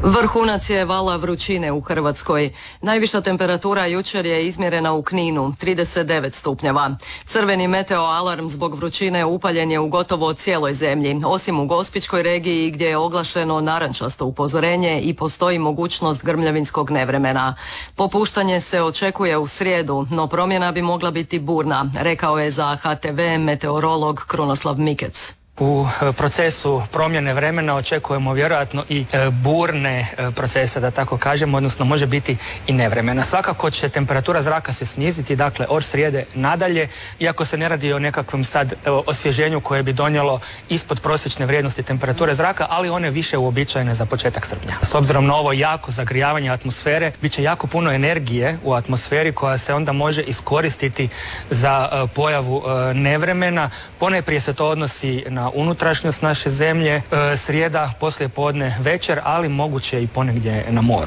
Vrhunac je vala vrućine u Hrvatskoj. Najviša temperatura jučer je izmjerena u Kninu, 39 stupnjeva. Crveni meteo alarm zbog vrućine upaljen je u gotovo cijeloj zemlji, osim u Gospićkoj regiji gdje je oglašeno narančasto upozorenje i postoji mogućnost grmljavinskog nevremena. Popuštanje se očekuje u srijedu, no promjena bi mogla biti burna, rekao je za HTV meteorolog Krunoslav Mikec. U procesu promjene vremena očekujemo vjerojatno i burne procese, da tako kažemo, odnosno može biti i nevremena. Svakako će temperatura zraka se sniziti, dakle od srijede nadalje, iako se ne radi o nekakvom sad osvježenju koje bi donijelo ispod prosječne vrijednosti temperature zraka, ali one više uobičajene za početak srpnja. S obzirom na ovo jako zagrijavanje atmosfere, bit će jako puno energije u atmosferi koja se onda može iskoristiti za pojavu nevremena. Ponajprije se to odnosi na unutrašnjost naše zemlje, srijeda, poslijepodne, večer, ali moguće i ponegdje na moru.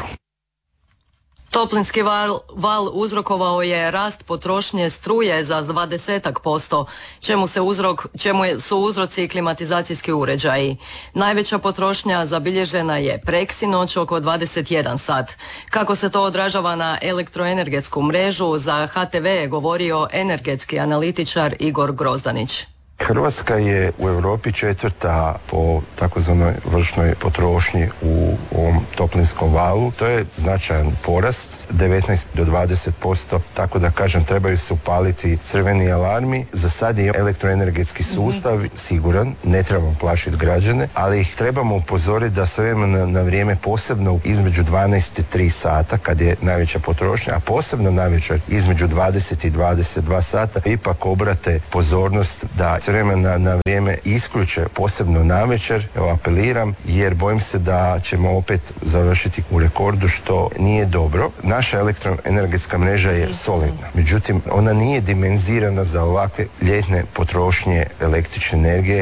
Toplinski val uzrokovao je rast potrošnje struje za 20%, čemu su uzroci klimatizacijski uređaji. Najveća potrošnja zabilježena je preksinoć oko 21 sat. Kako se to odražava na elektroenergetsku mrežu, za HTV je govorio energetski analitičar Igor Grozdanić. Hrvatska je u Europi četvrta po takozvanoj vršnoj potrošnji u ovom toplinskom valu. To je značajan porast, 19 do 20%, tako da kažem trebaju se upaliti crveni alarmi. Za sad je elektroenergetski sustav siguran, ne trebamo plašiti građane, ali ih trebamo upozoriti da s vremena na vrijeme, posebno između 12 i 3 sata kad je najveća potrošnja, a posebno navečer između 20 i 22 sata, ipak obrate pozornost da s vremena na vrijeme isključe, posebno navečer. Evo, apeliram, jer bojim se da ćemo opet završiti u rekordu, što nije dobro. Naša elektroenergetska mreža je solidna, međutim ona nije dimenzirana za ovakve ljetne potrošnje električne energije.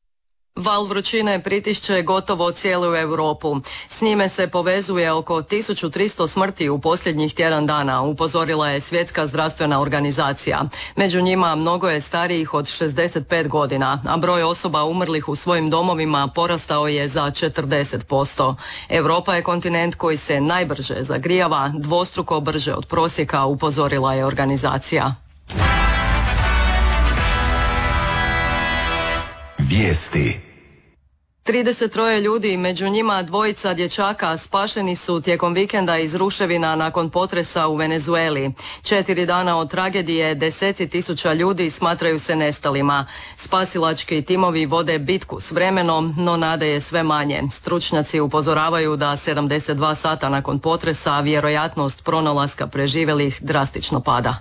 Val vrućine pritišće gotovo cijelu Europu. S njime se povezuje oko 1300 smrti u posljednjih tjedan dana, upozorila je Svjetska zdravstvena organizacija. Među njima mnogo je starijih od 65 godina, a broj osoba umrlih u svojim domovima porastao je za 40%. Europa je kontinent koji se najbrže zagrijava, dvostruko brže od prosjeka, upozorila je organizacija. Vijesti. 33 ljudi, među njima dvojica dječaka, spašeni su tijekom vikenda iz ruševina nakon potresa u Venezueli. 4 dana od tragedije deseci tisuća ljudi smatraju se nestalima. Spasilački timovi vode bitku s vremenom, no nade je sve manje. Stručnjaci upozoravaju da 72 sata nakon potresa vjerojatnost pronalaska preživjelih drastično pada.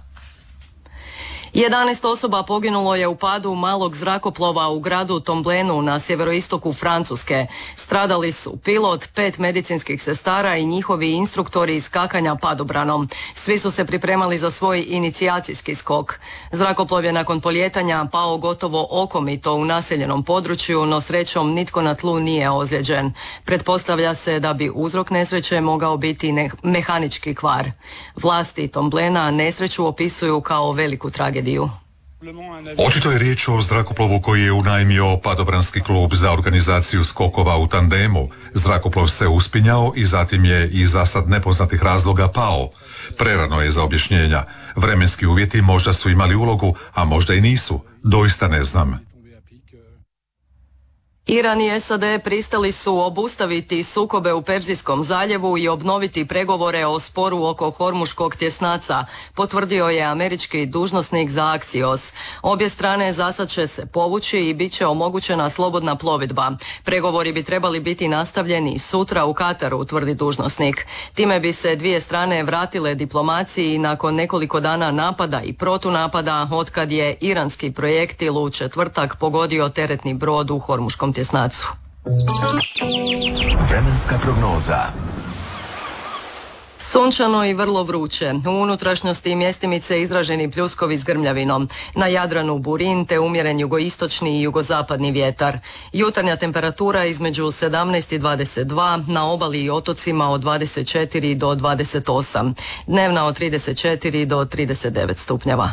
11 osoba poginulo je u padu malog zrakoplova u gradu Tomblenu na sjeveroistoku Francuske. Stradali su pilot, 5 medicinskih sestara i njihovi instruktori skakanja padobranom. Svi su se pripremali za svoj inicijacijski skok. Zrakoplov je nakon polijetanja pao gotovo okomito u naseljenom području, no srećom nitko na tlu nije ozlijeđen. Pretpostavlja se da bi uzrok nesreće mogao biti mehanički kvar. Vlasti Tomblena nesreću opisuju kao veliku tragediju. Očito je riječ o zrakoplovu koji je unajmio padobranski klub za organizaciju skokova u tandemu. Zrakoplov se uspinjao i zatim je iz zasad nepoznatih razloga pao. Prerano je za objašnjenja. Vremenski uvjeti možda su imali ulogu, a možda i nisu. Doista ne znam. Iran i SAD pristali su obustaviti sukobe u Perzijskom zaljevu i obnoviti pregovore o sporu oko Hormuškog tjesnaca, potvrdio je američki dužnosnik za Axios. Obje strane zasad će se povući i bit će omogućena slobodna plovidba. Pregovori bi trebali biti nastavljeni sutra u Kataru, tvrdi dužnosnik. Time bi se dvije strane vratile diplomaciji nakon nekoliko dana napada i protunapada otkad je iranski projektil u četvrtak pogodio teretni brod u Hormuškom tjesnacu. Vremenska prognoza. Sunčano i vrlo vruće. U unutrašnjosti i mjestimice izraženi pljuskovi s grmljavinom. Na Jadranu burin te umjeren jugoistočni i jugozapadni vjetar. Jutarnja temperatura između 17 i 22, na obali i otocima od 24 do 28. Dnevna od 34 do 39 stupnjeva.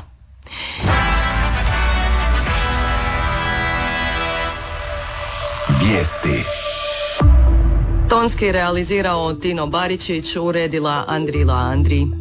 Vijesti. Tonski realizirao Tino Baričić, uredila Andrila Andri.